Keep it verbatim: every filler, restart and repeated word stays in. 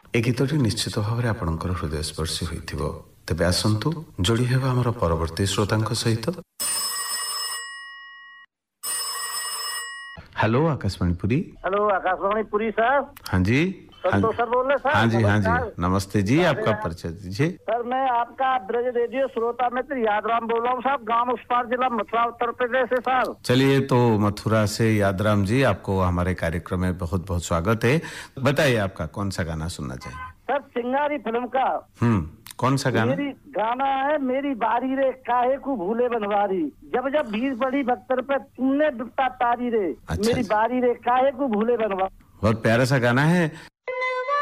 ए गीतटी निश्चित भाव में आपणकर हृदयस्पर्शी होइथिबो। तेबे आसंतु जोड़ी हेबा हमर परवर्ती श्रोतांक सहित। Hello Akashvani Puri. Hello Akashvani Puri sir. हाँ जी संतोष सर बोल रहे सर। हाँ जी हाँ जी नमस्कार। नमस्ते जी, आपका परिचय दीजिए। सर मैं आपका ब्रज रेडियो श्रोता मित्र यादराम बोल रहा हूँ साहब, गांव उस पार, जिला मथुरा, उत्तर प्रदेश से सर। चलिए, तो मथुरा से यादराम जी, आपको हमारे कार्यक्रम में बहुत बहुत स्वागत है। बताइए आपका कौन सा गाना सुनना चाहिए? सर चिंगारी फिल्म का हम्म कौन सा गाना? मेरी गाना है मेरी बारी रे काहे को भूले बनवारी, जब जब भीड़ पड़ी भक्तर पे तुमने दुपट्टा तारी रे। अच्छा मेरी अच्छा। बारी रे काहे को भूले बनवारी। बहुत प्यारा सा गाना है।